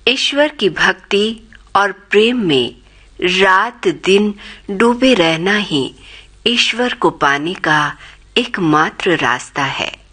ईश्वर की भक्ति और प्रेम में रात दिन डूबे रहना ही ईश्वर को पाने का एकमात्र रास्ता है।